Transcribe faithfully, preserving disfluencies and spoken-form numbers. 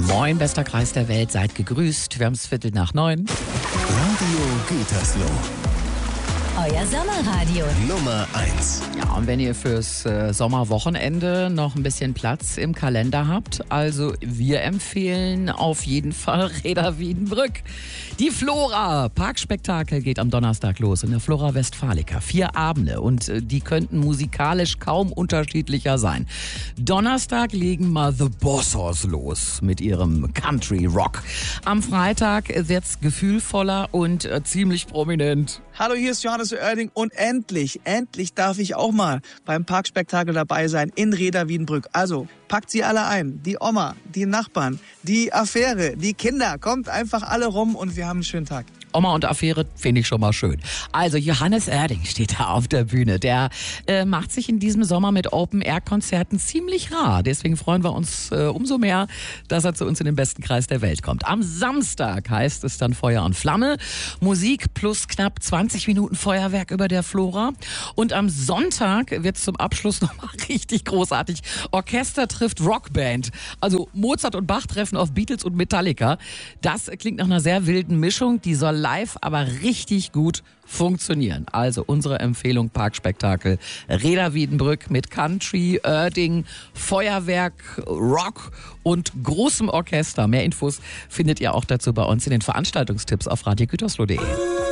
Moin, bester Kreis der Welt, seid gegrüßt. Wir haben es Viertel nach neun. Radio Gütersloh. Euer Sommerradio. Nummer eins. Ja, und wenn ihr fürs äh, Sommerwochenende noch ein bisschen Platz im Kalender habt, also wir empfehlen auf jeden Fall Reda Wiedenbrück. Die Flora Parkspektakel geht am Donnerstag los in der Flora Westfalica. Vier Abende und äh, die könnten musikalisch kaum unterschiedlicher sein. Donnerstag legen mal The Bossers los mit ihrem Country Rock. Am Freitag wird's gefühlvoller und äh, ziemlich prominent. Hallo, hier ist Johannes Oerding und endlich, endlich darf ich auch mal beim Parkspektakel dabei sein in Reda Wiedenbrück. Also packt sie alle ein, die Oma, die Nachbarn, die Affäre, die Kinder, kommt einfach alle rum und wir haben einen schönen Tag. Oma und Affäre finde ich schon mal schön. Also Johannes Oerding steht da auf der Bühne. Der äh, macht sich in diesem Sommer mit Open-Air-Konzerten ziemlich rar. Deswegen freuen wir uns äh, umso mehr, dass er zu uns in den besten Kreis der Welt kommt. Am Samstag heißt es dann Feuer und Flamme. Musik plus knapp zwanzig Minuten Feuerwerk über der Flora. Und am Sonntag wird es zum Abschluss nochmal richtig großartig. Orchester trifft Rockband. Also Mozart und Bach treffen auf Beatles und Metallica. Das klingt nach einer sehr wilden Mischung. Die soll live aber richtig gut funktionieren. Also unsere Empfehlung Parkspektakel Reda Wiedenbrück mit Country, Oerding, Feuerwerk, Rock und großem Orchester. Mehr Infos findet ihr auch dazu bei uns in den Veranstaltungstipps auf radio gütersloh punkt de.